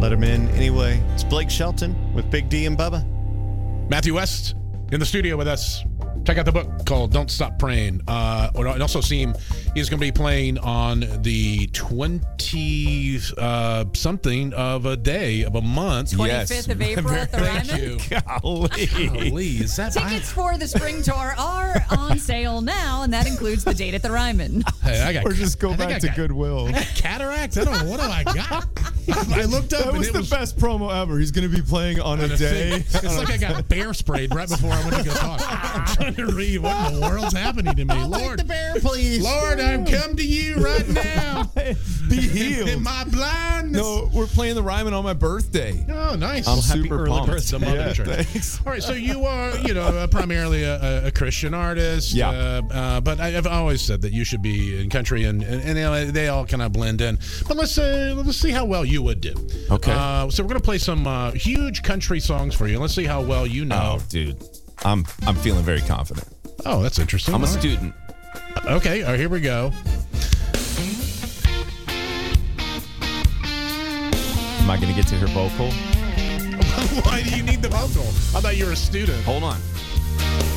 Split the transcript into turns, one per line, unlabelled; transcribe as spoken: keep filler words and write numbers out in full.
Let him in anyway. It's Blake Shelton with Big D and Bubba.
Matthew West in the studio with us. Check out the book called Don't Stop Praying. Uh, it also seems he's going to be playing on the twenty uh, something of a day of a month.
twenty-fifth of April at the
Thank
Ryman.
you.
Golly.
Golly, is that
Tickets for the spring tour are on sale now, and that includes the date at the Ryman.
Hey, I got,
Or just go
I think
back
I
to
got-
Goodwill.
I got cataracts. I don't know. What do I got? I looked up
That
and
was
it
the
was
best promo ever. He's going to be playing on a
on a
day.
thing. It's like I got bear sprayed right before I went to go talk. I'm trying to read what in the world's happening to me. Lord,
the bear, please.
Lord, I've come to you right now.
Be
In
healed.
my blindness.
No, we're playing the Ryman on my birthday.
Oh, nice.
I'm
Happy
super
early
pumped.
birthday. The mother
Yeah,
church.
thanks.
All right, so you are, you know, uh, primarily a, a Christian artist.
Yeah.
Uh, uh, but I, I've always said that you should be in country, and, and, and you know, they all kind of blend in. But let's uh, let's see how well you would do.
Okay.
Uh, so we're gonna play some uh, huge country songs for you. Let's see how well you know.
Oh, dude. I'm I'm feeling very confident.
Oh, that's interesting.
I'm a
All right.
student.
Okay, all right, here we go.
Am I going to get to her vocal?
Why do you need the vocal? I thought you were a student.
Hold on.